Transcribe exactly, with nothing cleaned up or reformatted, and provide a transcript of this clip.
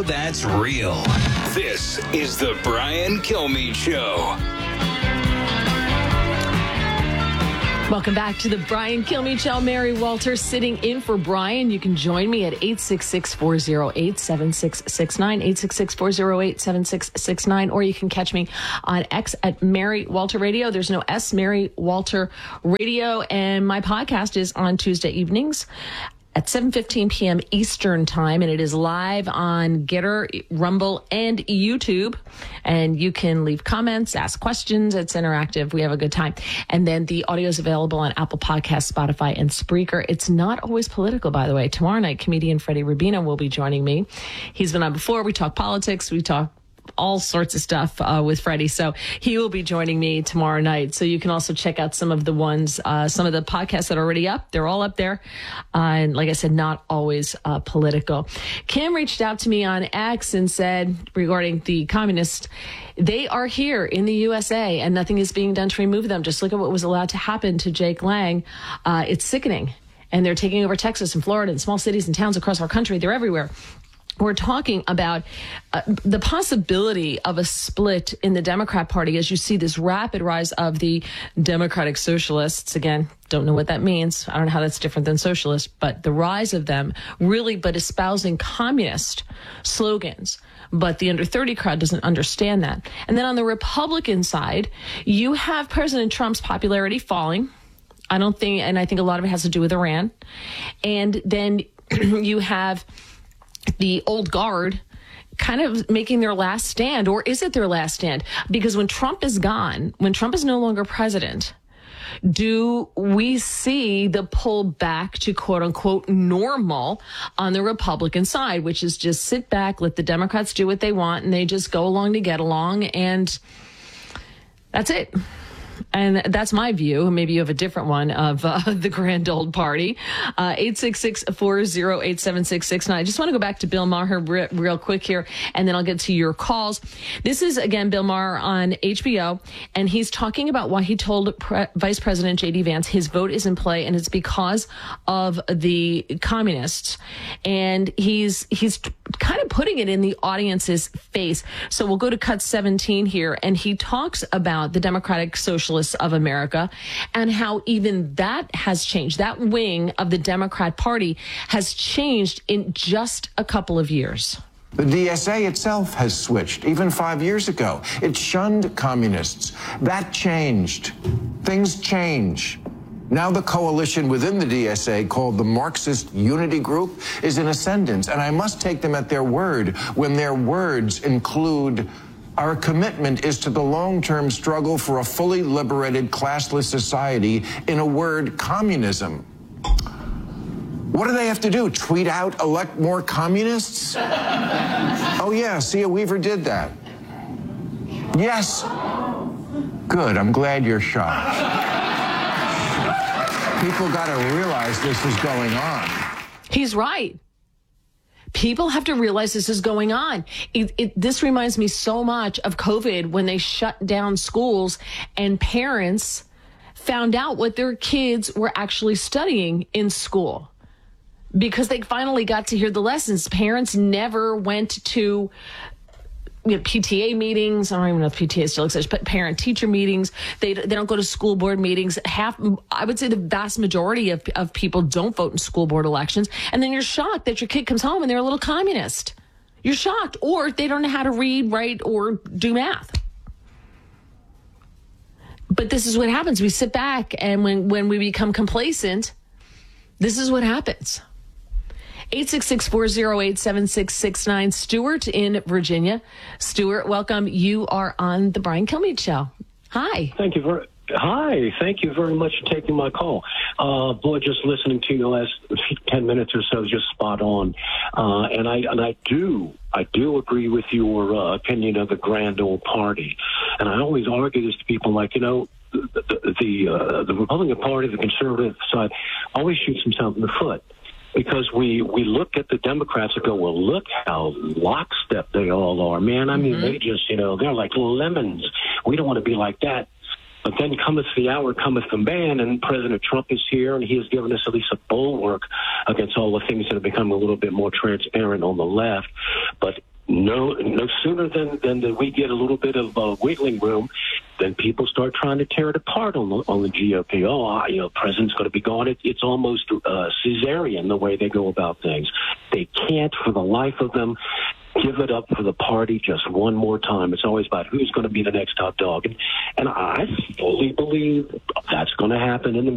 That's real. This is the Brian Kilmeade Show. Welcome back to the Brian Kilmeade Show. Mary Walter sitting in for Brian. You can join me at eight six six, four oh eight, seven six six nine, eight six six, four oh eight, seven six six nine, or you can catch me on X at Mary Walter Radio. There's no S, Mary Walter Radio, and my podcast is on Tuesday evenings at seven fifteen p.m. Eastern Time, and it is live on Getter, Rumble, and YouTube. And you can leave comments, ask questions. It's interactive. We have a good time. And then the audio is available on Apple Podcasts, Spotify, and Spreaker. It's not always political, by the way. Tomorrow night, comedian Freddie Rubino will be joining me. He's been on before. We talk politics. We talk all sorts of stuff uh, with Freddie. So he will be joining me tomorrow night. So you can also check out some of the ones, uh, some of the podcasts that are already up. They're all up there. Uh, and like I said, not always uh, political. Kim reached out to me on X and said regarding the communists, they are here in the U S A and nothing is being done to remove them. Just look at what was allowed to happen to Jake Lang. Uh, it's sickening. And they're taking over Texas and Florida and small cities and towns across our country. They're everywhere. We're talking about uh, the possibility of a split in the Democrat Party as you see this rapid rise of the Democratic Socialists. Again, don't know what that means. I don't know how that's different than socialist, but the rise of them really, but espousing communist slogans. But the under thirty crowd doesn't understand that. And then on the Republican side, you have President Trump's popularity falling. I don't think, and I think a lot of it has to do with Iran. And then you have the old guard kind of making their last stand, or is it their last stand? Because when Trump is gone, when Trump is no longer president, do we see the pull back to quote unquote normal on the Republican side, which is just sit back, let the Democrats do what they want, and they just go along to get along, and that's it. And that's my view. Maybe you have a different one of uh, the grand old party. Uh, eight six six, four oh eight, seven six six nine. I just want to go back to Bill Maher re- real quick here, and then I'll get to your calls. This is, again, Bill Maher on H B O, and he's talking about why he told Pre- Vice President J D Vance his vote is in play, and it's because of the communists. And he's he's kind of putting it in the audience's face. So we'll go to cut seventeen here, and he talks about the Democratic Socialists of America and how even that has changed. That wing of the Democrat Party has changed in just a couple of years. The D S A itself has switched, even five years ago. It shunned communists. That changed. Things change. Now the coalition within the D S A, called the Marxist Unity Group, is in ascendance, and I must take them at their word when their words include: our commitment is to the long-term struggle for a fully liberated, classless society, in a word, communism. What do they have to do? Tweet out, elect more communists? Oh, yeah, Sia Weaver did that. Yes. Good, I'm glad you're shocked. People got to realize this is going on. He's right. People have to realize this is going on. It, it, this reminds me so much of COVID when they shut down schools and parents found out what their kids were actually studying in school because they finally got to hear the lessons. Parents never went to you know, P T A meetings. I don't even know if P T A still exists, but parent-teacher meetings. They they don't go to school board meetings. Half, I would say the vast majority of, of people don't vote in school board elections. And then you're shocked that your kid comes home and they're a little communist. You're shocked. Or they don't know how to read, write, or do math. But this is what happens. We sit back, and when, when we become complacent, this is what happens. eight six six, four oh eight, seven six six nine. Stuart in Virginia. Stuart, welcome. You are on the Brian Kilmeade Show. Hi. Thank you very Hi. Thank you very much for taking my call. Uh, boy, just listening to you the last ten minutes or so is just spot on. Uh, and I and I do I do agree with your uh, opinion of the grand old party. And I always argue this to people, like, you know, the the, the, uh, the Republican Party, the conservative side, always shoots themselves in the foot. Because we, we look at the Democrats and go, well, look how lockstep they all are, man. I mean, mm-hmm. they just, you know, they're like lemons. We don't want to be like that. But then cometh the hour, cometh the man, and President Trump is here, and he has given us at least a bulwark against all the things that have become a little bit more transparent on the left. But no, no sooner than, than that we get a little bit of uh, wiggling room, then people start trying to tear it apart on the, on the G O P. Oh, I, you know, president's going to be gone. It, it's almost uh, Caesarean the way they go about things. They can't, for the life of them, give it up for the party just one more time. It's always about who's going to be the next top dog. And, and I fully believe that's going to happen in the